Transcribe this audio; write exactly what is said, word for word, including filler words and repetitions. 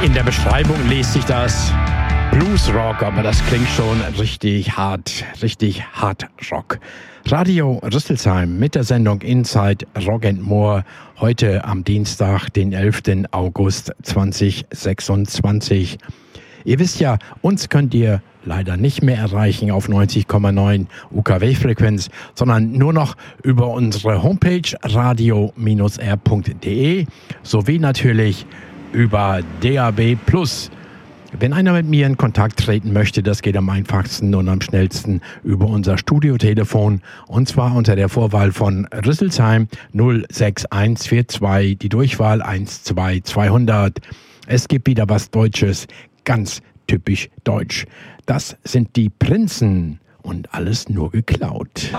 In der Beschreibung liest sich das Bluesrock, aber das klingt schon richtig hart, richtig hart Rock. Radio Rüsselsheim mit der Sendung Inside Rock and More heute am Dienstag, den elften August zweitausendsechsundzwanzig. Ihr wisst ja, uns könnt ihr leider nicht mehr erreichen auf neunzig Komma neun U K W-Frequenz, sondern nur noch über unsere Homepage radio Bindestrich r Punkt d e sowie natürlich über D A B plus. Wenn einer mit mir in Kontakt treten möchte, das geht am einfachsten und am schnellsten über unser Studiotelefon und zwar unter der Vorwahl von Rüsselsheim null sechs eins vier zwei, die Durchwahl eins zwei zweihundert. Es gibt wieder was Deutsches, ganz typisch deutsch. Das sind die Prinzen und alles nur geklaut.